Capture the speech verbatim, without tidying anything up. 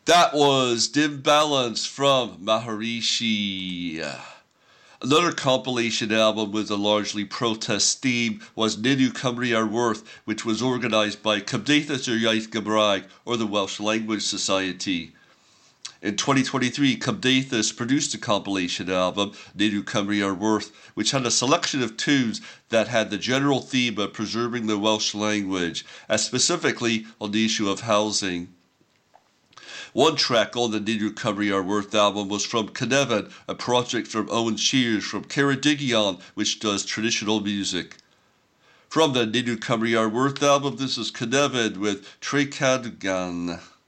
That was Dim Balance from Maharishi. Another compilation album with a largely protest theme was Ninu Cymru ar Wrth, which was organised by Cymdeithas yr Iaith Gymraeg, or the Welsh Language Society. In twenty twenty-three, Cymdeithas produced a compilation album, Ninu Cymru ar Wrth, which had a selection of tunes that had the general theme of preserving the Welsh language, and specifically on the issue of housing. One track on the Ninu Cymru ar Wrth album was from Cynefin, a project from Owen Shears from Ceredigion, which does traditional music. From the Ninu Cymru ar Wrth album, this is Cynefin with Treicadogan.